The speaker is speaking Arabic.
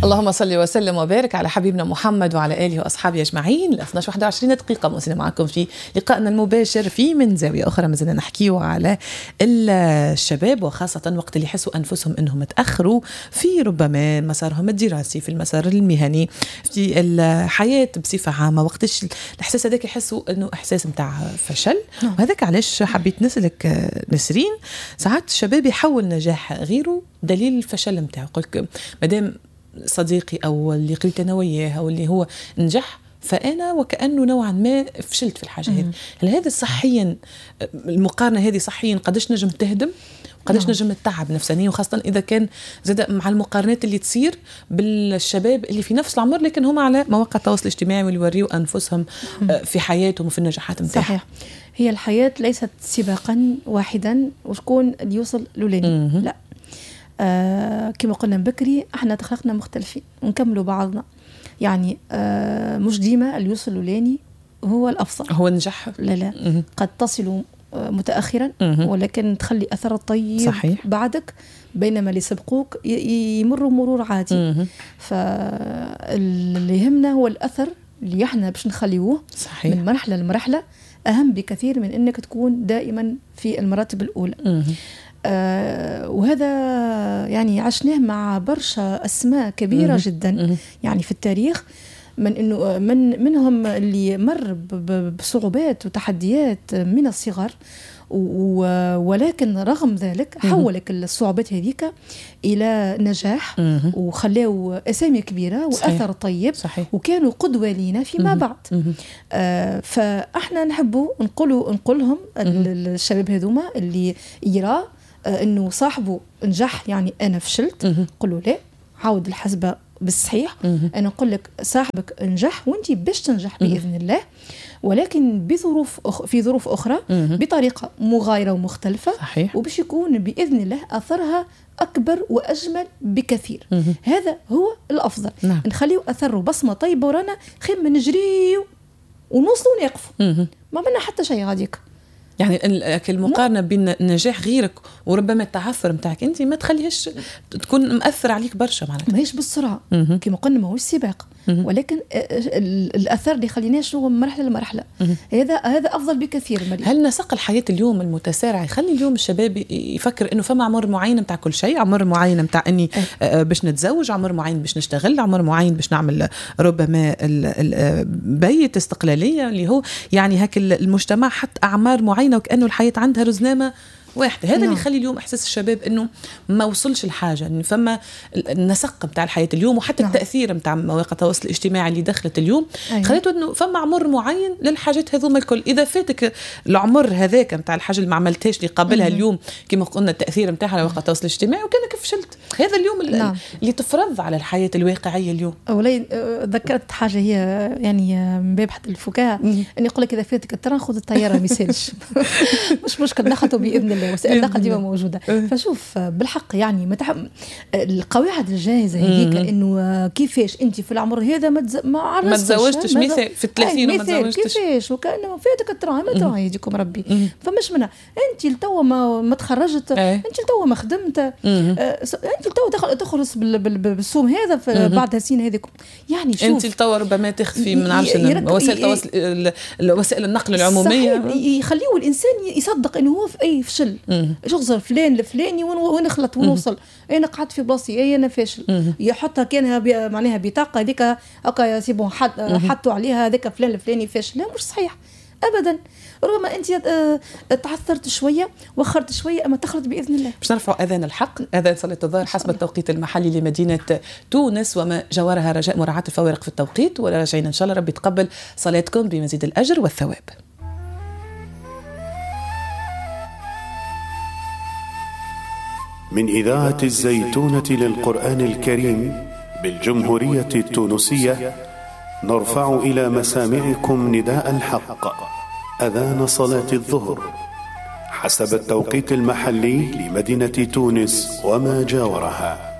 اللهم صل وسلم وبارك على حبيبنا محمد وعلى آله وأصحابه أجمعين. 12:21 دقيقة مواصلين معكم في لقائنا المباشر في من زاوية أخرى. ما زلنا نحكيه على الشباب، وخاصة وقت اللي يحسوا أنفسهم أنهم تأخروا في ربما مسارهم الدراسي، في المسار المهني، في الحياة بصفة عامة. وقتش الإحساس هذاك يحسوا أنه إحساس متاع فشل. وهذاك علاش حبيت نسألك نسرين، ساعات الشباب يحول نجاح غيره دليل الفشل متاعه. قلت مادام صديقي أو اللي قريت أنا وياه أو اللي هو نجح، فأنا وكأنه نوعا ما فشلت في الحاجة هذه. هل هذا صحيا المقارنة هذه صحيا قدش نجم تهدم وقدش نجم تتعب نفسانيا، وخاصة إذا كان زاد مع المقارنات اللي تصير بالشباب اللي في نفس العمر لكن هم على مواقع التواصل الاجتماعي واللي يوريوا أنفسهم في حياتهم وفي النجاحات متاعهم. صحيح، هي الحياة ليست سباقا واحدا وشكون اللي يوصل لولاني، لا. كما قلنا بكري احنا تخلقنا مختلفين ونكملوا بعضنا، يعني مش ديما اللي يوصل لولاني هو الأفضل، هو النجاح. لا قد تصل متأخرا ولكن تخلي أثر طيب صحيح بعدك، بينما اللي سبقوك يمروا مرور عادي. فاللي يهمنا هو الأثر اللي احنا باش نخليوه صحيح من مرحلة لمرحلة، أهم بكثير من أنك تكون دائما في المراتب الأولى. وهذا يعني عشناه مع برشا أسماء كبيرة جدا يعني في التاريخ، من إنه منهم اللي مر بصعوبات وتحديات من الصغر، ولكن رغم ذلك حولك الصعوبات هذيك إلى نجاح وخلاو أسامي كبيرة وأثر طيب صحيح. وكانوا قدوة لنا فيما بعد. فإحنا نحبوا نقولهم الشباب هذوما اللي يرى إنه صاحبه نجح يعني أنا فشلت، قلوا لا، عاود الحسبة بالصحيح. أنا أقول لك صاحبك نجح وأنتي باش تنجح بإذن الله، ولكن في ظروف أخرى بطريقة مغايرة ومختلفة صحيح. وباش يكون بإذن الله أثرها أكبر وأجمل بكثير. هذا هو الأفضل. نخليه أثره بصمة طيبة ورانا، خير من نجري ونوصلوا ونقفوا ما منا حتى شيء غاديك. يعني المقارنة بين نجاح غيرك وربما التعثر متاعك انت ما تخليهش تكون مؤثر عليك برشا، معناتها ما هيش بالسرعة كما قلنا، ما هوش سباق، ولكن الأثر اللي خليناش هو من مرحلة لمرحلة. هذا أفضل بكثير. هل نسق الحياة اليوم المتسارع يخلي اليوم الشباب يفكر إنه فما عمر معين متاع كل شيء، عمر معين متاع إني باش نتزوج، عمر معين باش نشتغل، عمر معين باش نعمل ربما بيت استقلالية، اللي هو يعني هك المجتمع حتى أعمار معينة وكأنه الحياة عندها رزنامة واحدة. هذا اللي يخلي اليوم إحساس الشباب إنه ما وصلش الحاجة، إنه فما النسق متاع الحياة اليوم وحتى التأثير متاع مواقع التواصل الاجتماعي اللي دخلت اليوم خليته إنه فما عمر معين للحاجات هذوما الكل. إذا فاتك العمر هذاك متاع الحاجة اللي ما عملتهاش اللي قابلها اليوم كما قلنا التأثير متاعها على مواقع التواصل الاجتماعي وكأنك فشلت. هذا اليوم اللي تفرض على الحياة الواقعية اليوم. أولي ذكرت حاجة هي يعني من باب حتى الفكاهة، إني يقول لك إذا فاتك التران خذ الطيارة ما يسالش مش مشكل، نخطو بإذن الله وسائل النقل ديما موجودة. فشوف بالحق يعني القواعد الجاهزة هذيك إنه كيفاش أنت في العمر هذا ما تزوجتش مثال في 30 وما تزوجتش كيفاش، وكأنه فاتك التران ما تران يديكم ربي. فمش منها أنت التو ما تخرجت، أنت التو ما خدمت، أنت التو تخلص بالسوم هذا بعد هالسنين هذيكم. يعني شوف أنت التو ربما تخفي من عرش وسائل النقل العمومية، يخليه الإنسان يصدق إنه هو في أي فشل. شغل فلان الفلاني ونخلط ونوصل، انا قعدت في بلاصتي انا فاشل. يحطها كانها معناها بطاقه هذيك هكا يا سيبون حطوا عليها هذاك فلان الفلاني فاشل. لا مش صحيح ابدا. ربما انت تعثرت شويه وخرت شويه، اما تخرج باذن الله. باش نرفعوا اذان الحق، اذان صلاه الظهر حسب التوقيت المحلي لمدينه تونس وما جاورها، رجاء مراعاه الفوارق في التوقيت. وراجعين ان شاء الله ربي يتقبل صلاتكم بمزيد الاجر والثواب. من إذاعة الزيتونة للقرآن الكريم بالجمهورية التونسية، نرفع إلى مسامعكم نداء الحق، أذان صلاة الظهر حسب التوقيت المحلي لمدينة تونس وما جاورها.